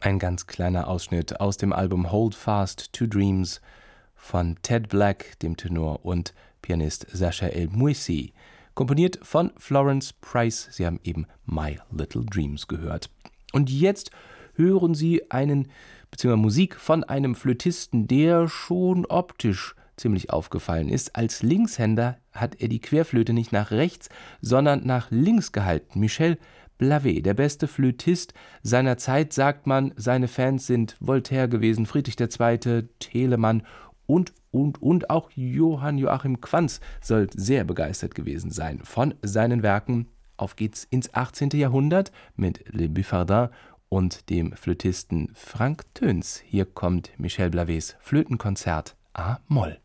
Ein ganz kleiner Ausschnitt aus dem Album Hold Fast to Dreams von Ted Black, dem Tenor, und Pianist Sascha El-Mouissi, komponiert von Florence Price. Sie haben eben My Little Dreams gehört. Und jetzt hören Sie Musik von einem Flötisten, der schon optisch ziemlich aufgefallen ist. Als Linkshänder hat er die Querflöte nicht nach rechts, sondern nach links gehalten. Michel Blavet, der beste Flötist seiner Zeit, sagt man. Seine Fans sind Voltaire gewesen, Friedrich II., Telemann und auch Johann Joachim Quanz soll sehr begeistert gewesen sein von seinen Werken. Auf geht's ins 18. Jahrhundert mit Le Buffardin und dem Flötisten Frank Töns. Hier kommt Michel Blavets Flötenkonzert A-Moll.